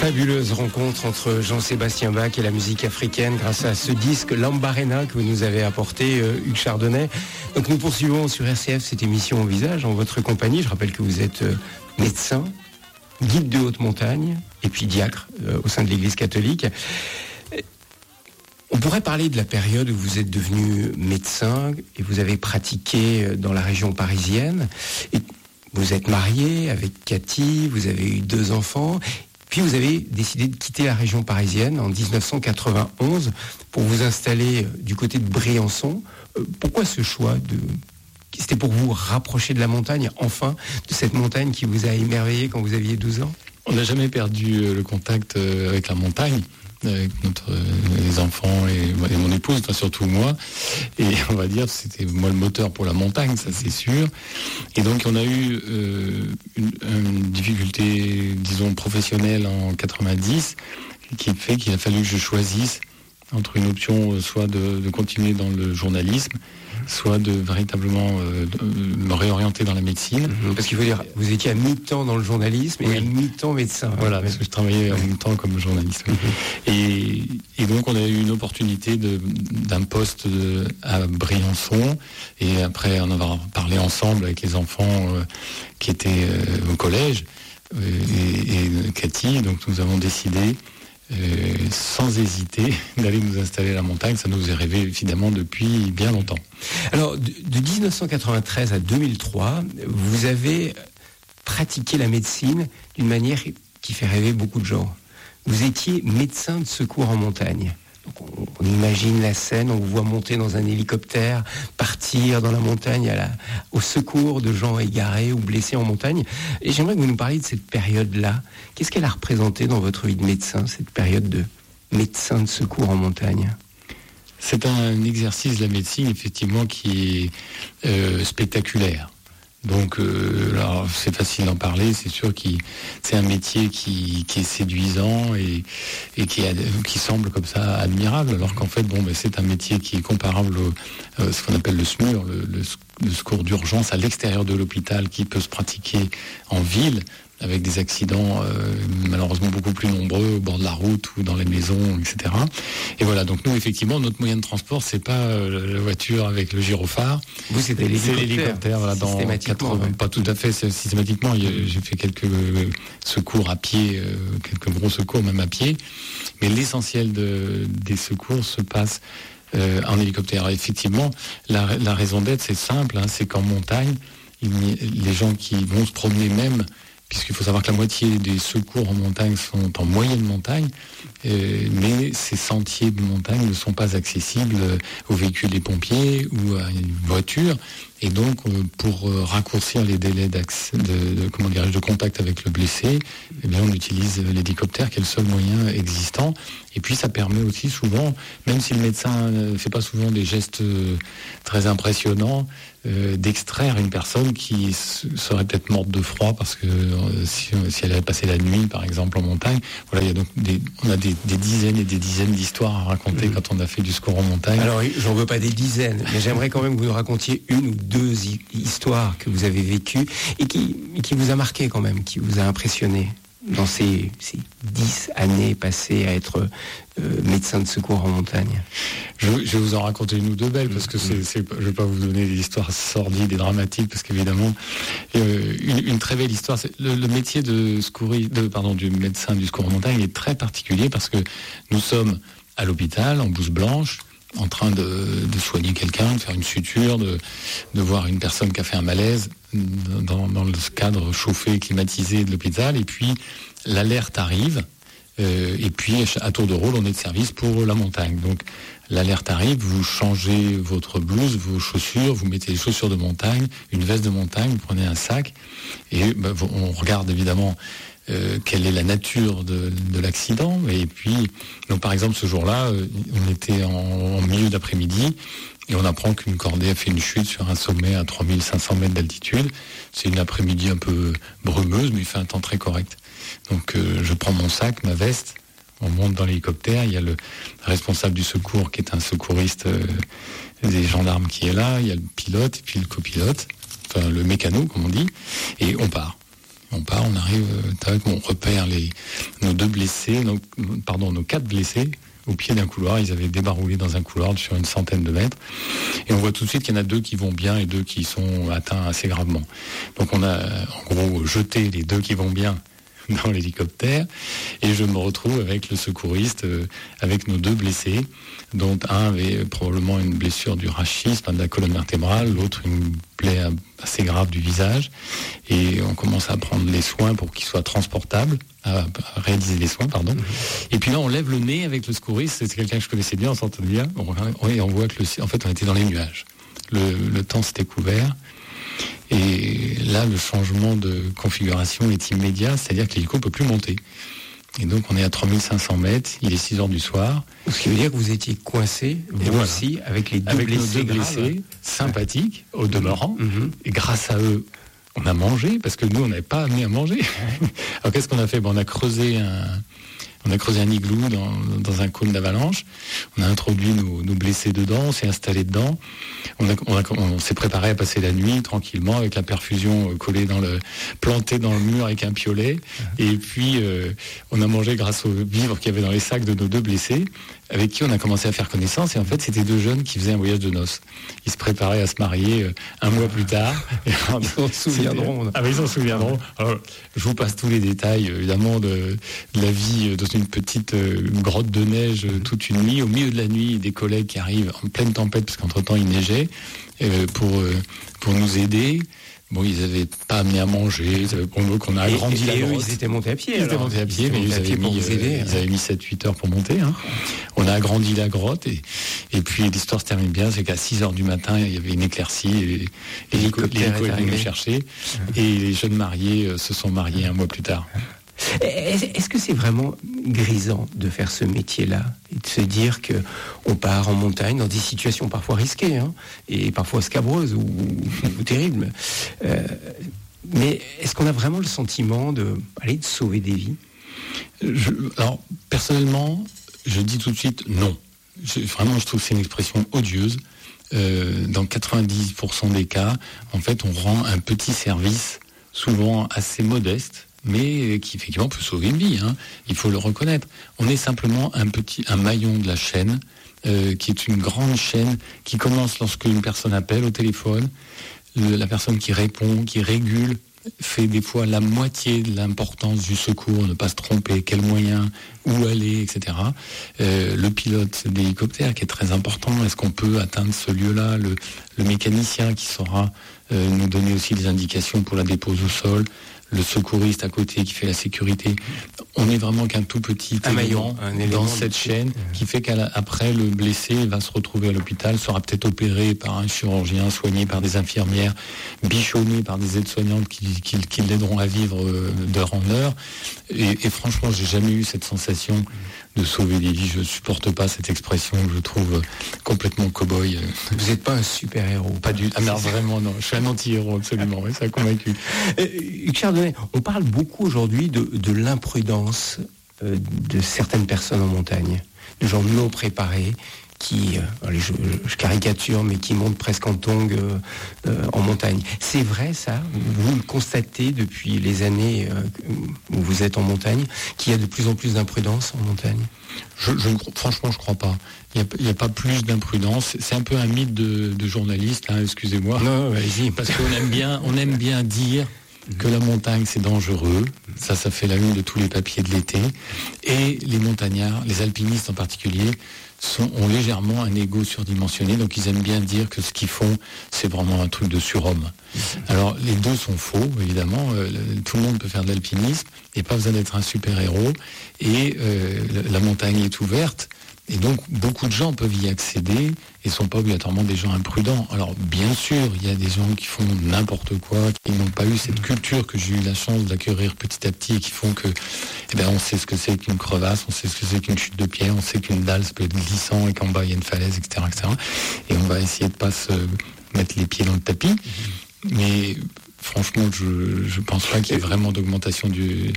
Fabuleuse rencontre entre Jean-Sébastien Bach et la musique africaine grâce à ce disque Lambarena que vous nous avez apporté, Hugues Chardonnay. Donc nous poursuivons sur RCF cette émission au visage en votre compagnie. Je rappelle que vous êtes médecin, guide de haute montagne et puis diacre au sein de l'Église catholique. On pourrait parler de la période où vous êtes devenu médecin et vous avez pratiqué dans la région parisienne. Et vous êtes marié avec Cathy, vous avez eu 2 enfants. Puis vous avez décidé de quitter la région parisienne en 1991 pour vous installer du côté de Briançon. Pourquoi ce choix C'était pour vous rapprocher de la montagne, enfin, de cette montagne qui vous a émerveillé quand vous aviez 12 ans? On n'a jamais perdu le contact avec la montagne, avec les enfants et mon épouse, enfin, surtout moi. Et on va dire, c'était moi le moteur pour la montagne, ça c'est sûr. Et donc on a eu une difficulté, disons, professionnelle en 90, qui fait qu'il a fallu que je choisisse entre une option soit de continuer dans le journalisme, soit de véritablement me réorienter dans la médecine. Parce qu'il faut dire, vous étiez à mi-temps dans le journalisme et à mi-temps médecin. Voilà, parce que je travaillais en même temps comme journaliste. Et donc on a eu une opportunité d'un poste à Briançon, et après en avoir parlé ensemble avec les enfants qui étaient au collège, et Cathy, donc nous avons décidé sans hésiter d'aller nous installer à la montagne. Ça nous est rêvé évidemment depuis bien longtemps. Alors de 1993 à 2003, vous avez pratiqué la médecine d'une manière qui fait rêver beaucoup de gens. Vous étiez médecin de secours en montagne. Donc on imagine la scène, on vous voit monter dans un hélicoptère, partir dans la montagne au secours de gens égarés ou blessés en montagne. Et j'aimerais que vous nous parliez de cette période-là. Qu'est-ce qu'elle a représenté dans votre vie de médecin, cette période de médecin de secours en montagne? C'est un exercice de la médecine, effectivement, qui est spectaculaire. Donc, alors c'est facile d'en parler. C'est sûr que c'est un métier qui est séduisant et qui semble comme ça admirable, alors qu'en fait, c'est un métier qui est comparable à ce qu'on appelle le SMUR, le secours d'urgence à l'extérieur de l'hôpital, qui peut se pratiquer en ville, avec des accidents malheureusement beaucoup plus nombreux au bord de la route ou dans les maisons, etc. Et voilà, donc nous, effectivement, notre moyen de transport, c'est pas la voiture avec le gyrophare. Vous, c'était l'hélicoptère. Voilà, dans 80, pas tout à fait systématiquement. J'ai fait quelques secours à pied, quelques gros secours même à pied. Mais l'essentiel des secours se passe en hélicoptère. Alors, effectivement, la raison d'être, c'est simple, c'est qu'en montagne, les gens qui vont se promener même, puisqu'il faut savoir que la moitié des secours en montagne sont en moyenne montagne, mais ces sentiers de montagne ne sont pas accessibles aux véhicules des pompiers ou à une voiture. Et donc, pour raccourcir les délais de contact avec le blessé, eh bien, on utilise l'hélicoptère, qui est le seul moyen existant. Et puis, ça permet aussi souvent, même si le médecin ne fait pas souvent des gestes très impressionnants, d'extraire une personne qui serait peut-être morte de froid parce que si elle avait passé la nuit, par exemple, en montagne. Voilà, il y a donc on a des dizaines et des dizaines d'histoires à raconter quand on a fait du secours en montagne. Alors, j'en veux pas des dizaines, mais j'aimerais quand même que vous nous racontiez une ou 2 histoires que vous avez vécues et qui vous a marqué quand même, qui vous a impressionné dans ces 10 années passées à être médecin de secours en montagne. Je vais vous en raconter une ou 2 belles, parce que je ne vais pas vous donner des histoires sordides et dramatiques, parce qu'évidemment, une très belle histoire. C'est le métier du médecin du secours en montagne est très particulier, parce que nous sommes à l'hôpital, en blouse blanche, en train de soigner quelqu'un, de faire une suture, de voir une personne qui a fait un malaise dans le cadre chauffé, climatisé de l'hôpital, et puis l'alerte arrive, et puis à tour de rôle, on est de service pour la montagne. Donc l'alerte arrive, vous changez votre blouse, vos chaussures, vous mettez les chaussures de montagne, une veste de montagne, vous prenez un sac, et on regarde évidemment quelle est la nature de l'accident. Et puis, donc par exemple, ce jour-là, on était en milieu d'après-midi et on apprend qu'une cordée a fait une chute sur un sommet à 3500 mètres d'altitude. C'est une après-midi un peu brumeuse, mais il fait un temps très correct. Donc je prends mon sac, ma veste, on monte dans l'hélicoptère, il y a le responsable du secours qui est un secouriste des gendarmes qui est là, il y a le pilote et puis le copilote, enfin le mécano comme on dit, et on part. On part, on arrive, on repère nos 4 blessés au pied d'un couloir. Ils avaient débaroulé dans un couloir sur une centaine de mètres. Et on voit tout de suite qu'il y en a 2 qui vont bien et 2 qui sont atteints assez gravement. Donc on a en gros jeté les 2 qui vont bien dans l'hélicoptère et je me retrouve avec le secouriste, avec nos 2 blessés, dont un avait probablement une blessure du rachis, de la colonne vertébrale, l'autre une plaie assez grave du visage, et on commence à prendre les soins pour qu'il soit transportable, à réaliser les soins, pardon. Et puis là on lève le nez avec le secouriste, c'est quelqu'un que je connaissais bien, on s'entendait bien, on voit que en fait on était dans les nuages, le temps s'était couvert. Et là, le changement de configuration est immédiat, c'est-à-dire que l'hélico ne peut plus monter. Et donc, on est à 3500 mètres, il est 6 heures du soir. Ce qui veut dire que vous étiez coincé, vous aussi, avec les 2 blessés sympathiques, au demeurant. Et grâce à eux, on a mangé, parce que nous, on n'avait pas amené à manger. Alors, qu'est-ce qu'on a fait ? On a creusé un igloo dans un cône d'avalanche. On a introduit nos blessés dedans, on s'est installé dedans. On s'est préparé à passer la nuit tranquillement avec la perfusion plantée dans le mur avec un piolet. Et puis, on a mangé grâce aux vivres qu'il y avait dans les sacs de nos 2 blessés, avec qui on a commencé à faire connaissance. Et en fait, c'était 2 jeunes qui faisaient un voyage de noces. Ils se préparaient à se marier un mois plus tard. Ils s'en souviendront. Ils s'en souviendront. Alors, je vous passe tous les détails, évidemment, de la vie dans une petite grotte de neige toute une nuit. Au milieu de la nuit, des collègues qui arrivent en pleine tempête, parce qu'entre-temps, il neigeait, pour nous aider. Bon, ils n'avaient pas amené à manger, donc on a agrandi la grotte. Ils étaient montés à pied. Ils étaient montés à pied, mais ils avaient mis 7-8 heures pour monter. On a agrandi la grotte et puis l'histoire se termine bien, c'est qu'à 6 heures du matin, il y avait une éclaircie et l'hélico est venu nous chercher. Et les jeunes mariés se sont mariés un mois plus tard. Est-ce que c'est vraiment grisant de faire ce métier-là et de se dire qu'on part en montagne dans des situations parfois risquées et parfois scabreuses ou terribles, mais est-ce qu'on a vraiment le sentiment de sauver des vies ? Alors personnellement, je dis tout de suite non. Je trouve que c'est une expression odieuse. Dans 90% des cas, en fait, on rend un petit service, souvent assez modeste, mais qui effectivement peut sauver une vie, il faut le reconnaître. On est simplement un maillon de la chaîne, qui est une grande chaîne qui commence lorsque une personne appelle au téléphone, la personne qui répond, qui régule, fait des fois la moitié de l'importance du secours, ne pas se tromper, quels moyens, où aller, etc. Le pilote d'hélicoptère qui est très important, est-ce qu'on peut atteindre ce lieu-là, le mécanicien qui saura nous donner aussi des indications pour la dépose au sol, le secouriste à côté qui fait la sécurité. On est vraiment qu'un tout petit élément dans cette chaîne qui fait qu'après le blessé va se retrouver à l'hôpital, sera peut-être opéré par un chirurgien, soigné par des infirmières, bichonné par des aides-soignantes qui l'aideront à vivre d'heure en heure. Et franchement, j'ai jamais eu cette sensation de sauver des vies. Je ne supporte pas cette expression que je trouve complètement cow-boy. Vous n'êtes pas un super-héros. Pas du tout. Ah non, vraiment non. Je suis un anti-héros, absolument. Ça a convaincu. Hugues Chardonnay, on parle beaucoup aujourd'hui de l'imprudence de certaines personnes en montagne, de gens non préparés qui, je caricature, mais qui montent presque en tongs en montagne. C'est vrai ça ? Vous le constatez depuis les années où vous êtes en montagne, qu'il y a de plus en plus d'imprudence en montagne ? Franchement, je crois pas. Il n'y a pas plus d'imprudence. C'est un peu un mythe de journaliste, excusez-moi. Non, allez-y. Parce qu'on aime bien dire que la montagne c'est dangereux, ça fait la une de tous les papiers de l'été, et les montagnards, les alpinistes en particulier, ont légèrement un ego surdimensionné, donc ils aiment bien dire que ce qu'ils font c'est vraiment un truc de surhomme. Alors les deux sont faux, évidemment, tout le monde peut faire de l'alpinisme, et pas besoin d'être un super-héros, et la montagne est ouverte, et donc beaucoup de gens peuvent y accéder et ne sont pas obligatoirement des gens imprudents. Alors bien sûr, il y a des gens qui font n'importe quoi, qui n'ont pas eu cette culture que j'ai eu la chance d'acquérir petit à petit et qui font que, on sait ce que c'est qu'une crevasse, on sait ce que c'est qu'une chute de pierre, on sait qu'une dalle peut être glissant et qu'en bas il y a une falaise, etc., etc. Et on va essayer de pas se mettre les pieds dans le tapis. Mais franchement, je pense pas qu'il y ait vraiment d'augmentation des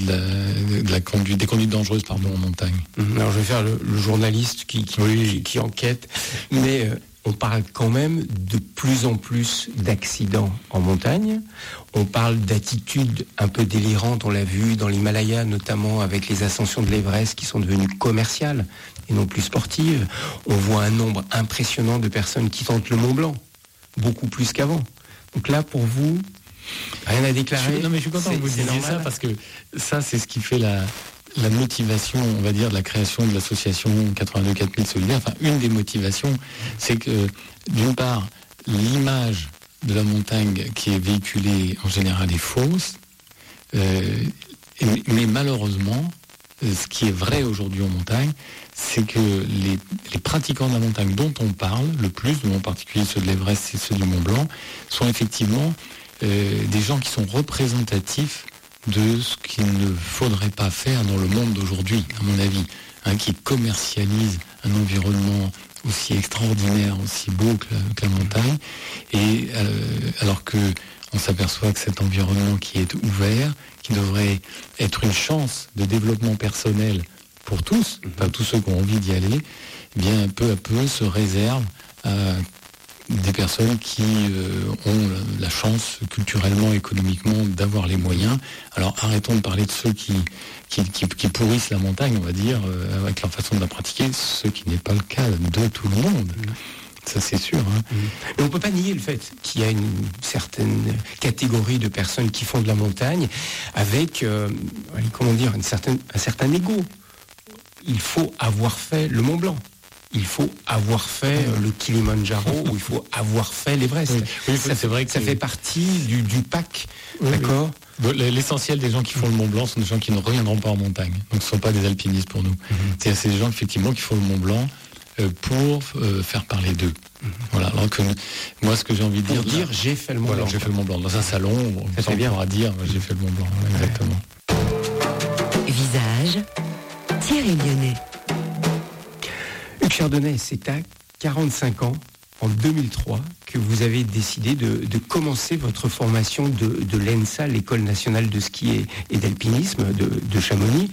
conduites dangereuses en montagne. Alors je vais faire le journaliste qui enquête, mais on parle quand même de plus en plus d'accidents en montagne. On parle d'attitudes un peu délirantes, on l'a vu dans l'Himalaya, notamment avec les ascensions de l'Everest qui sont devenues commerciales et non plus sportives. On voit un nombre impressionnant de personnes qui tentent le Mont Blanc, beaucoup plus qu'avant. Donc là, pour vous, rien à déclarer. Je suis content que vous disiez ça, parce que ça, c'est ce qui fait la motivation, on va dire, de la création de l'association 82 4000 solidaires. Enfin, une des motivations, c'est que, d'une part, l'image de la montagne qui est véhiculée en général est fausse, mais malheureusement, ce qui est vrai aujourd'hui en montagne, c'est que les pratiquants de la montagne dont on parle le plus, en particulier ceux de l'Everest et ceux du Mont Blanc, sont effectivement des gens qui sont représentatifs de ce qu'il ne faudrait pas faire dans le monde d'aujourd'hui, à mon avis, qui commercialise un environnement aussi extraordinaire, aussi beau que la montagne, et alors que on s'aperçoit que cet environnement qui est ouvert, qui devrait être une chance de développement personnel pour tous, pas tous ceux qui ont envie d'y aller, eh bien peu à peu se réserve à des personnes qui ont la chance culturellement, économiquement d'avoir les moyens. Alors arrêtons de parler de ceux qui pourrissent la montagne, on va dire, avec leur façon de la pratiquer, ce qui n'est pas le cas de tout le monde. Ça, c'est sûr. Mais on ne peut pas nier le fait qu'il y a une certaine catégorie de personnes qui font de la montagne avec, un certain ego. Il faut avoir fait le Mont Blanc. Il faut avoir fait le Kilimandjaro ou il faut avoir fait l'Everest. Oui, c'est vrai que ça fait partie du pack, d'accord. L'essentiel des gens qui font le Mont Blanc sont des gens qui ne reviendront pas en montagne. Donc ce ne sont pas des alpinistes pour nous. C'est des gens effectivement qui font le Mont Blanc pour faire parler d'eux. Voilà. Alors que moi, ce que j'ai envie de dire, j'ai fait le Mont Blanc. J'ai fait le Mont Blanc dans un salon. On pourra dire, j'ai fait le Mont Blanc. Exactement. Visage, Thierry Lyonnais. Hugues Chardonnay, c'est à 45 ans, en 2003, que vous avez décidé de commencer votre formation de l'ENSA, l'École nationale de ski et d'alpinisme de Chamonix.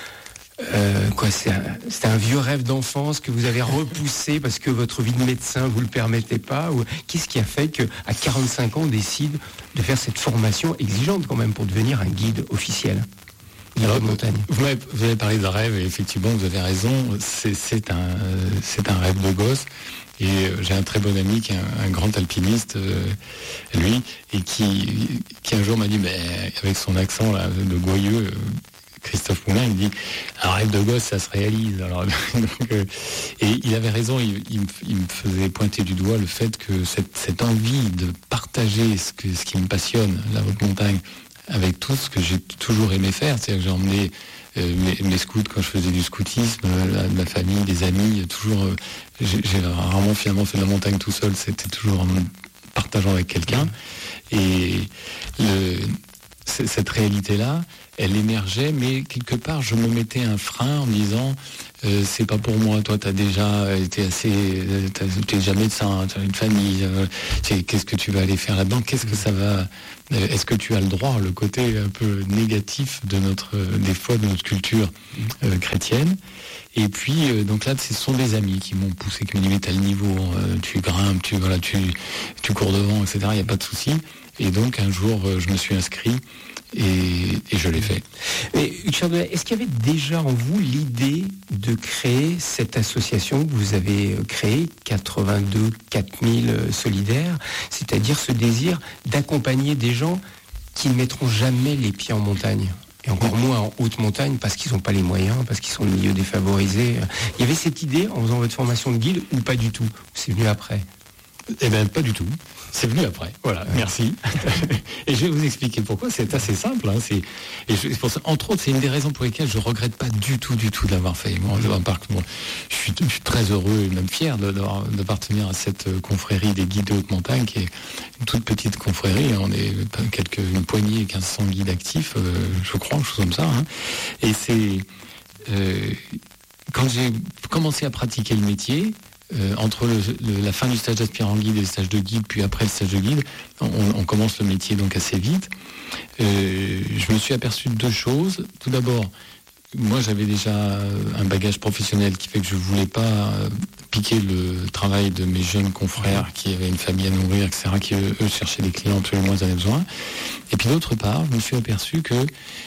C'était un vieux rêve d'enfance que vous avez repoussé parce que votre vie de médecin vous le permettait pas, ou qu'est-ce qui a fait qu'à 45 ans on décide de faire cette formation exigeante quand même pour devenir un guide officiel de la montagne? Vous avez parlé de rêve, et effectivement vous avez raison, c'est un rêve de gosse. Et j'ai un très bon ami qui est un grand alpiniste, lui, et qui un jour m'a dit, avec son accent là, de Goyeux, Christophe Moulin, il me dit, un rêve de gosse, ça se réalise. Alors, et il avait raison, il me faisait pointer du doigt le fait que cette envie de partager ce qui me passionne, la haute montagne, avec tout ce que j'ai toujours aimé faire. C'est-à-dire que j'ai emmené mes scouts quand je faisais du scoutisme, ma famille, des amis, toujours. J'ai rarement finalement fait de la montagne tout seul, c'était toujours en partageant avec quelqu'un. Et cette réalité-là, elle émergeait, mais quelque part, je me mettais un frein en me disant c'est pas pour moi, toi t'as déjà été t'es déjà médecin, t'as une famille, qu'est-ce que tu vas aller faire là-dedans, qu'est-ce que ça va, est-ce que tu as le droit, le côté un peu négatif de des fois de notre culture chrétienne. Et puis donc là, ce sont des amis qui m'ont poussé, qui m'ont dit mais t'as le niveau, tu grimpes, tu cours devant, etc. Il n'y a pas de souci. Et donc un jour, je me suis inscrit. Et je l'ai fait. Mais est-ce qu'il y avait déjà en vous l'idée de créer cette association que vous avez créée, 82 4000 solidaires, c'est-à-dire ce désir d'accompagner des gens qui ne mettront jamais les pieds en montagne, et encore moins en haute montagne parce qu'ils n'ont pas les moyens, parce qu'ils sont au milieu défavorisé. Il y avait cette idée en faisant votre formation de guide ou pas du tout? C'est venu après? Eh bien, pas du tout. C'est venu après. Voilà, merci. Et je vais vous expliquer pourquoi. C'est assez simple. Pour ça, entre autres, c'est une des raisons pour lesquelles je regrette pas du tout de l'avoir fait. Je suis très heureux et même fier d'appartenir à cette confrérie des guides de haute montagne, qui est une toute petite confrérie. On est une poignée, 1500 guides actifs, je crois, quelque chose comme ça. Et c'est quand j'ai commencé à pratiquer le métier. Entre la fin du stage d'aspirant guide et le stage de guide, puis après le stage de guide, on commence le métier donc assez vite. Je me suis aperçu de deux choses. Tout d'abord, moi j'avais déjà un bagage professionnel qui fait que je voulais pas piquer le travail de mes jeunes confrères qui avaient une famille à nourrir, etc., qui eux cherchaient des clients absolument, ils en avaient besoin. Et puis d'autre part, je me suis aperçu que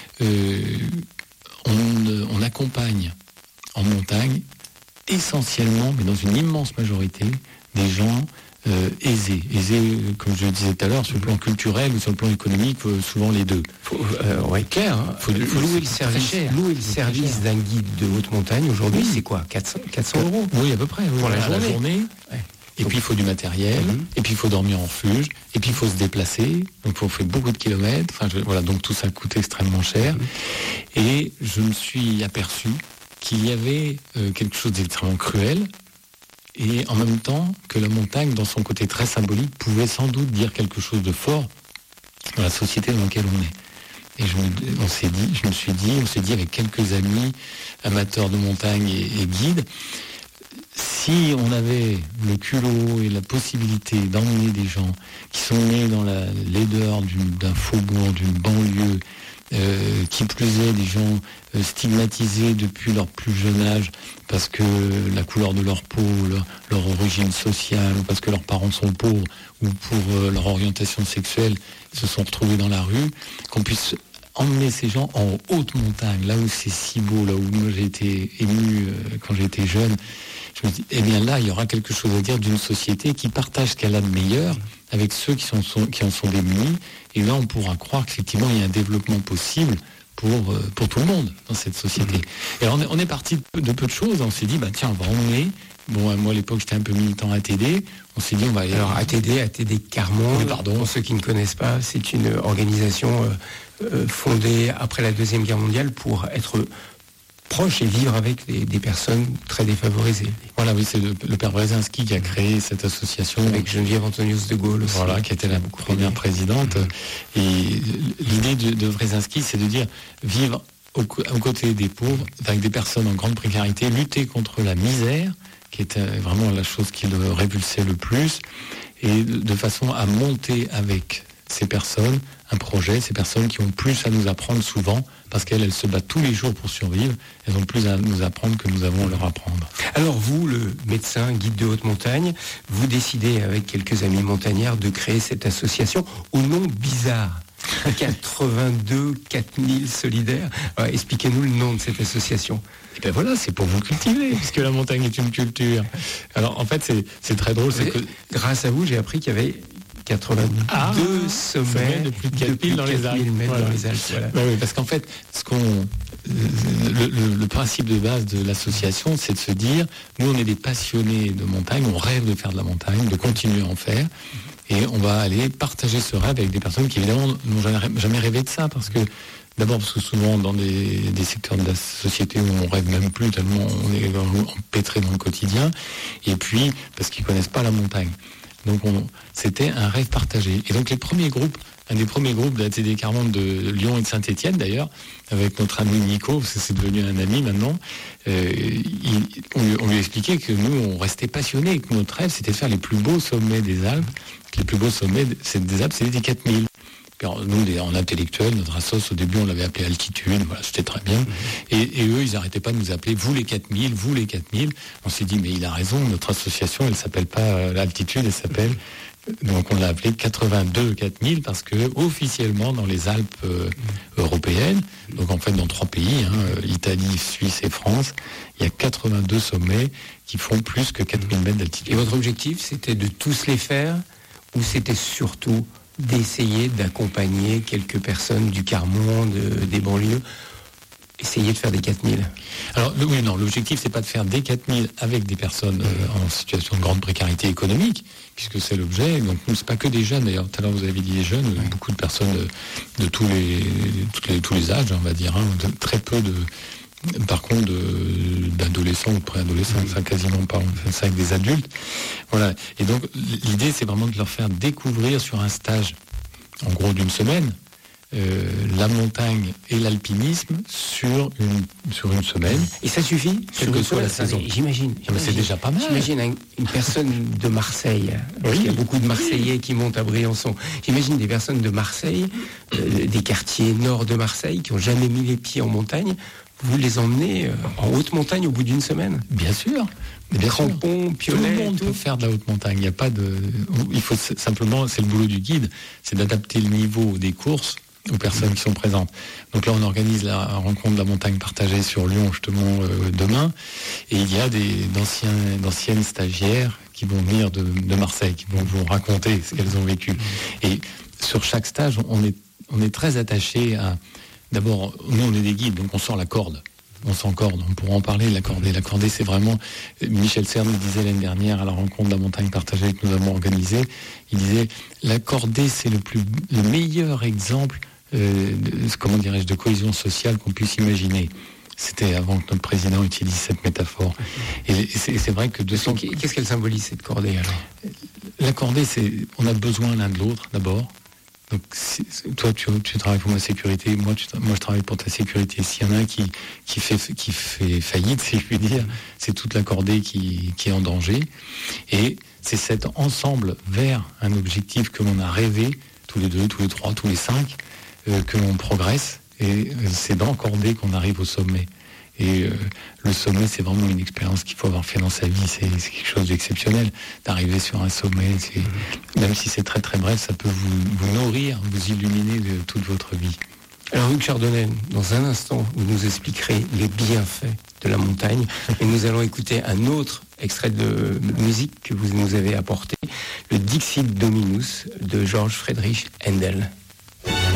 on accompagne en montagne essentiellement, mais dans une immense majorité, des gens aisés, comme je le disais tout à l'heure, sur le plan culturel ou sur le plan économique, souvent les deux. Clair. Faut louer le service d'un guide de haute montagne aujourd'hui, c'est quoi, 400 €? Oui, à peu près. Pour la journée. Ouais. Et puis il faut du matériel, et puis il faut dormir en refuge, et puis il faut se déplacer, donc il faut faire beaucoup de kilomètres, voilà, donc tout ça coûte extrêmement cher. Et je me suis aperçu qu'il y avait quelque chose d'extrêmement cruel, et en même temps que la montagne, dans son côté très symbolique, pouvait sans doute dire quelque chose de fort dans la société dans laquelle on est. Et on s'est dit avec quelques amis amateurs de montagne et guides, si on avait le culot et la possibilité d'emmener des gens qui sont nés dans la laideur d'un faubourg, d'une banlieue, qui plus est des gens stigmatisés depuis leur plus jeune âge parce que la couleur de leur peau, leur origine sociale, ou parce que leurs parents sont pauvres, ou pour leur orientation sexuelle, se sont retrouvés dans la rue, qu'on puisse emmener ces gens en haute montagne, là où c'est si beau, là où moi j'ai été ému quand j'étais jeune. Je me dis, eh bien là, il y aura quelque chose à dire d'une société qui partage ce qu'elle a de meilleur avec ceux qui en sont démunis. Et là, on pourra croire qu'effectivement, il y a un développement possible pour tout le monde dans cette société. Et alors, on est parti de peu de choses. On s'est dit, tiens, on va emmener. Bon, moi, à l'époque, j'étais un peu militant ATD. On s'est dit, on va aller... Alors, ATD Carmonde, pardon. Pour ceux qui ne connaissent pas, c'est une organisation fondée après la Deuxième Guerre mondiale pour être proche et vivre avec des personnes très défavorisées. Voilà, oui, c'est le père Brzezinski qui a créé cette association. Avec Geneviève Antonius de Gaulle aussi. Voilà, qui était la première présidente. Et l'idée de Brzezinski, c'est de dire vivre aux côtés des pauvres, avec des personnes en grande précarité, lutter contre la misère, qui était vraiment la chose qui le révulsait le plus, et de façon à monter avec ces personnes un projet, ces personnes qui ont plus à nous apprendre souvent, parce qu'elles se battent tous les jours pour survivre, elles ont plus à nous apprendre que nous avons à leur apprendre. Alors vous, le médecin, guide de haute montagne, vous décidez avec quelques amis montagnards de créer cette association au nom bizarre. 82 4000 solidaires. Alors, expliquez-nous le nom de cette association. Et bien voilà, c'est pour vous cultiver, puisque la montagne est une culture. Alors en fait, c'est très drôle. Grâce à vous, j'ai appris qu'il y avait 82 sommets de plus de 4000 dans les Alpes. Voilà. Oui, parce qu'en fait, le principe de base de l'association, c'est de se dire, nous on est des passionnés de montagne, on rêve de faire de la montagne, de continuer à en faire, et on va aller partager ce rêve avec des personnes qui évidemment n'ont jamais rêvé de ça, parce que d'abord parce que souvent dans des secteurs de la société où on rêve même plus tellement on est empêtré dans le quotidien, et puis parce qu'ils connaissent pas la montagne. Donc c'était un rêve partagé. Et donc un des premiers groupes de la ATD Carmonde de Lyon et de Saint-Étienne d'ailleurs, avec notre ami Nico, parce que c'est devenu un ami maintenant, on lui expliquait que nous, on restait passionnés et que notre rêve, c'était de faire les plus beaux sommets des Alpes. Les plus beaux sommets des Alpes, c'était des 4000. Alors, nous, en intellectuel, notre assos, au début, on l'avait appelé Altitude, voilà, c'était très bien. Et eux, ils n'arrêtaient pas de nous appeler, vous les 4000, vous les 4000. On s'est dit, mais il a raison, notre association, elle s'appelle pas l'Altitude, elle s'appelle... Donc on l'a appelé 82 4000 parce que officiellement dans les Alpes européennes, donc en fait dans 3 pays, Italie, Suisse et France, il y a 82 sommets qui font plus que 4000 mètres d'altitude. Et votre objectif, c'était de tous les faire, ou c'était surtout d'essayer d'accompagner quelques personnes du Carmonde, des banlieues, essayer de faire des 4000? Alors oui, non, l'objectif c'est pas de faire des 4000 avec des personnes en situation de grande précarité économique, puisque c'est l'objet. Donc nous, c'est pas que des jeunes, d'ailleurs tout à l'heure vous avez dit des jeunes, beaucoup de personnes de tous les âges, on va dire, très peu par contre d'adolescents ou de préadolescents, ça quasiment pas, on fait ça avec des adultes. Voilà. Et donc l'idée c'est vraiment de leur faire découvrir sur un stage, en gros d'une semaine, la montagne et l'alpinisme sur une semaine. Et ça suffit, quelle que soit la saison. J'imagine. Mais c'est déjà pas mal. J'imagine une personne de Marseille, parce qu'il y a beaucoup de Marseillais qui montent à Briançon. J'imagine des personnes de Marseille, des quartiers nord de Marseille, qui n'ont jamais mis les pieds en montagne, vous les emmenez en haute montagne au bout d'une semaine. Bien sûr. Crampons, piolets. Tout le monde peut faire de la haute montagne. Il n'y a pas de. Il faut simplement, c'est le boulot du guide, c'est d'adapter le niveau des courses aux personnes qui sont présentes. Donc là, on organise la rencontre de la montagne partagée sur Lyon, justement, demain. Et il y a d'anciennes stagiaires qui vont venir de Marseille, qui vont vous raconter ce qu'elles ont vécu. Et sur chaque stage, on est très attaché à... D'abord, nous, on est des guides, donc on sort la corde. On s'encorde, on pourra en parler, la cordée. La cordée, c'est vraiment... Michel Serres nous disait l'année dernière, à la rencontre de la montagne partagée que nous avons organisée, il disait, la cordée, c'est le meilleur exemple de cohésion sociale qu'on puisse imaginer. C'était avant que notre président utilise cette métaphore. Et c'est vrai que Qu'est-ce qu'elle symbolise, cette cordée, alors ? La cordée, on a besoin l'un de l'autre, d'abord. Donc, toi, tu travailles pour ma sécurité, moi, je travaille pour ta sécurité. S'il y en a un qui fait faillite, si je puis dire, c'est toute la cordée qui est en danger. Et c'est cet ensemble vers un objectif que l'on a rêvé, tous les 2, tous les 3, tous les 5, que l'on progresse. Et c'est dans cordée qu'on arrive au sommet. Et le sommet, c'est vraiment une expérience qu'il faut avoir fait dans sa vie. C'est quelque chose d'exceptionnel d'arriver sur un sommet. Même si c'est très très bref, ça peut vous nourrir, vous illuminer de toute votre vie. Alors Hugues Chardonnay, dans un instant, vous nous expliquerez les bienfaits de la montagne. Et nous allons écouter un autre extrait de musique que vous nous avez apporté, le Dixit Dominus de George Friedrich Händel.